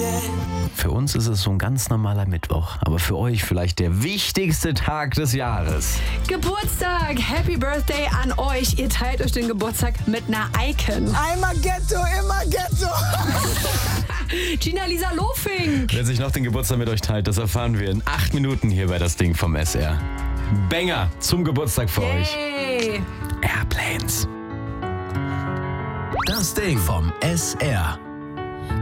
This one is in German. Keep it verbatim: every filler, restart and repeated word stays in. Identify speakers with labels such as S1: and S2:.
S1: Für uns ist es so ein ganz normaler Mittwoch, aber für euch vielleicht der wichtigste Tag des Jahres.
S2: Geburtstag! Happy Birthday an euch! Ihr teilt euch den Geburtstag mit einer Icon.
S3: Einmal Ghetto, immer Ghetto.
S2: Gina-Lisa Lofink.
S1: Wer sich noch den Geburtstag mit euch teilt, das erfahren wir in acht Minuten hier bei Das Ding vom S R. Banger zum Geburtstag für euch.
S2: Yay!
S1: Airplanes.
S4: Das Ding vom S R.